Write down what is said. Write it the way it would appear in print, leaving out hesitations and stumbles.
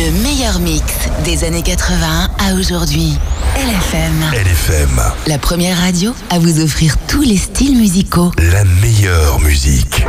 Le meilleur mix des années 80 à aujourd'hui. LFM. La première radio à vous offrir tous les styles musicaux. La meilleure musique.